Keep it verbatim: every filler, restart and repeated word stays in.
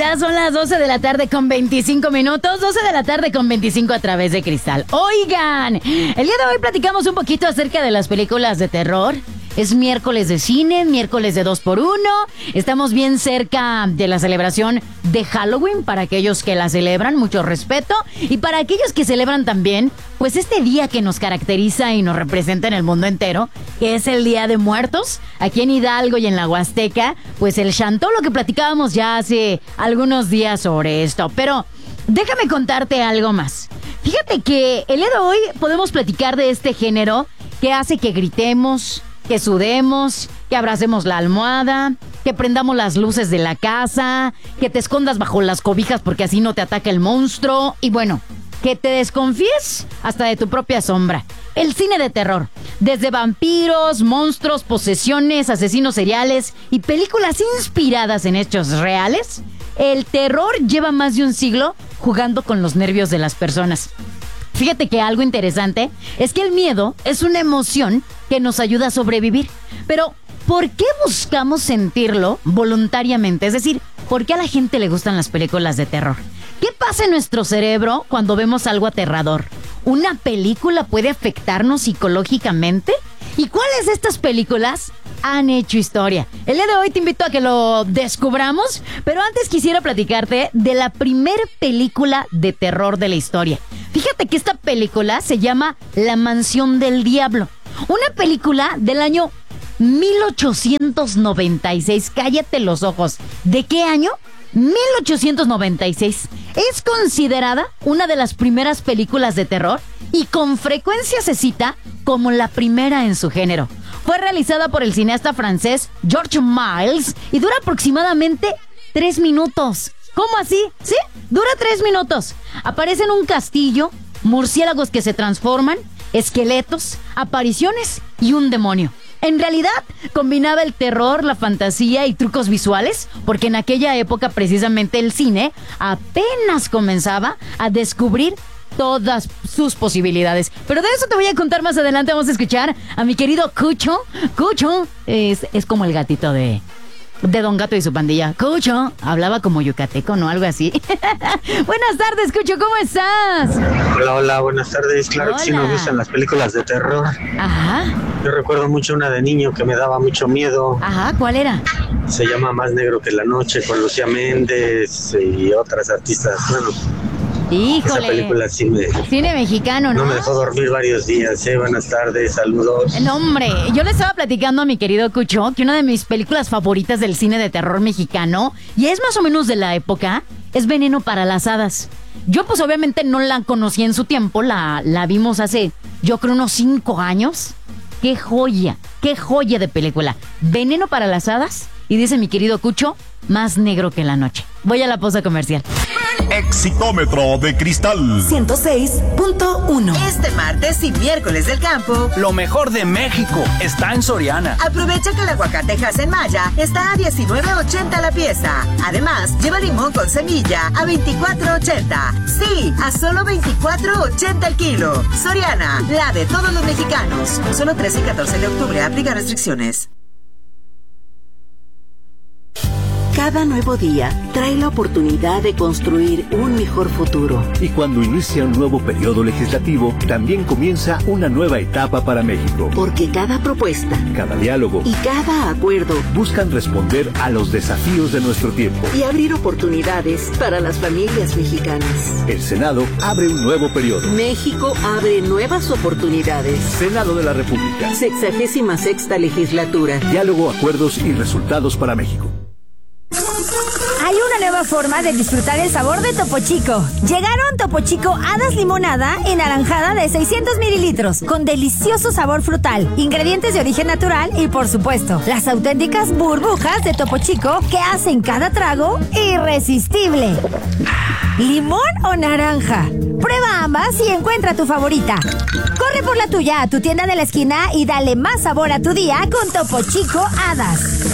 Ya son las doce de la tarde con veinticinco minutos, doce de la tarde con veinticinco a través de Cristal. Oigan, el día de hoy platicamos un poquito acerca de las películas de terror. Es miércoles de cine, miércoles de dos por uno. Estamos bien cerca de la celebración de Halloween para aquellos que la celebran, mucho respeto. Y para aquellos que celebran también, pues este día que nos caracteriza y nos representa en el mundo entero, que es el Día de Muertos. Aquí en Hidalgo y en la Huasteca, pues el Chantolo que platicábamos ya hace algunos días sobre esto. Pero déjame contarte algo más. Fíjate que el día de hoy podemos platicar de este género que hace que gritemos, que sudemos, que abracemos la almohada, que prendamos las luces de la casa, que te escondas bajo las cobijas porque así no te ataca el monstruo y bueno, que te desconfíes hasta de tu propia sombra. El cine de terror, desde vampiros, monstruos, posesiones, asesinos seriales y películas inspiradas en hechos reales, el terror lleva más de un siglo jugando con los nervios de las personas. Fíjate que algo interesante es que el miedo es una emoción que nos ayuda a sobrevivir. Pero, ¿por qué buscamos sentirlo voluntariamente? Es decir, ¿por qué a la gente le gustan las películas de terror? ¿Qué pasa en nuestro cerebro cuando vemos algo aterrador? ¿Una película puede afectarnos psicológicamente? ¿Y cuáles de estas películas han hecho historia? El día de hoy te invito a que lo descubramos, pero antes quisiera platicarte de la primer película de terror de la historia. Fíjate que esta película se llama La Mansión del Diablo. Una película del año mil ochocientos noventa y seis. Cállate los ojos. ¿De qué año? mil ochocientos noventa y seis. Es considerada una de las primeras películas de terror y con frecuencia se cita como la primera en su género. Fue realizada por el cineasta francés George Miles y dura aproximadamente tres minutos. ¿Cómo así? ¿Sí? Dura tres minutos. Aparece en un castillo, murciélagos que se transforman, esqueletos, apariciones y un demonio. En realidad, combinaba el terror, la fantasía y trucos visuales, porque en aquella época precisamente el cine apenas comenzaba a descubrir todas sus posibilidades. Pero de eso te voy a contar más adelante. Vamos a escuchar a mi querido Cucho. Cucho es, es como el gatito de... de Don Gato y su pandilla. Cucho, hablaba como yucateco, ¿no? Algo así. Buenas tardes, Cucho, ¿cómo estás? Hola, hola, buenas tardes. Claro Hola. que sí nos gustan las películas de terror. Ajá. Yo recuerdo mucho una de niño que me daba mucho miedo. Ajá, ¿cuál era? Se llama Más Negro que la Noche, con Lucía Méndez y otras artistas. Bueno, Híjole. esa película sí me... Cine mexicano, ¿no? No me dejó dormir varios días, ¿eh? Buenas tardes, saludos. No, hombre, yo le estaba platicando a mi querido Cucho que una de mis películas favoritas del cine de terror mexicano, y es más o menos de la época, es Veneno para las Hadas. Yo pues obviamente no la conocí en su tiempo, la, la vimos hace yo creo unos cinco años. ¡Qué joya! ¡Qué joya de película! Veneno para las Hadas, y dice mi querido Cucho, Más Negro que la Noche. Voy a la pausa comercial. Exitómetro de Cristal ciento seis punto uno. Este martes y miércoles del campo, lo mejor de México está en Soriana. aprovecha que el aguacate en Maya está a diecinueve ochenta la pieza. Además, lleva limón con semilla a veinticuatro ochenta. Sí, a solo veinticuatro ochenta el kilo. Soriana, la de todos los mexicanos. Solo trece y catorce de octubre, aplica restricciones. Cada nuevo día trae la oportunidad de construir un mejor futuro. Y cuando inicia un nuevo periodo legislativo, también comienza una nueva etapa para México. Porque cada propuesta, cada diálogo y cada acuerdo buscan responder a los desafíos de nuestro tiempo y abrir oportunidades para las familias mexicanas. El Senado abre un nuevo periodo. México abre nuevas oportunidades. Senado de la República. Sexagésima sexta legislatura. Diálogo, acuerdos y resultados para México. Hay una nueva forma de disfrutar el sabor de Topo Chico. Llegaron Topo Chico Hadas Limonada en naranjada de seiscientos mililitros, con delicioso sabor frutal, ingredientes de origen natural y, por supuesto, las auténticas burbujas de Topo Chico que hacen cada trago irresistible. ¿Limón o naranja? Prueba ambas y encuentra tu favorita. Corre por la tuya a tu tienda de la esquina y dale más sabor a tu día con Topo Chico Hadas.